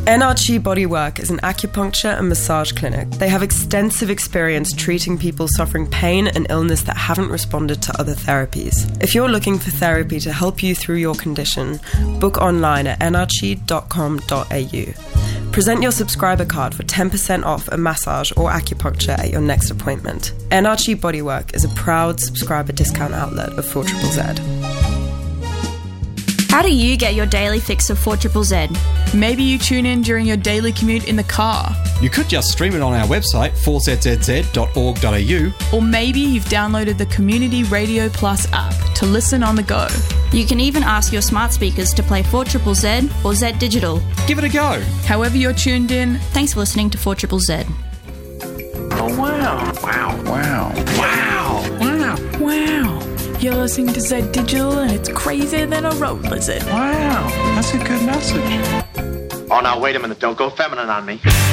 NRG Bodywork is an acupuncture and massage clinic. They have extensive experience treating people suffering pain and illness that haven't responded to other therapies. If you're looking for therapy to help you through your condition, book online at nrg.com.au. Present your subscriber card for 10% off a massage or acupuncture at your next appointment. NRG Bodywork is a proud subscriber discount outlet of 4ZZZ. How do you get your daily fix of 4ZZZ? Maybe you tune in during your daily commute in the car. You could just stream it on our website, 4zzz.org.au. Or maybe you've downloaded the Community Radio Plus app to listen on the go. You can even ask your smart speakers to play 4ZZZ or Z Digital. Give it a go. However you're tuned in, thanks for listening to 4ZZZ. Oh, wow. Wow. Wow. Wow. Wow. Wow. You're listening to Z Digital and it's crazier than a road lizard. Wow. That's a good message. Oh, now, wait a minute. Don't go feminine on me.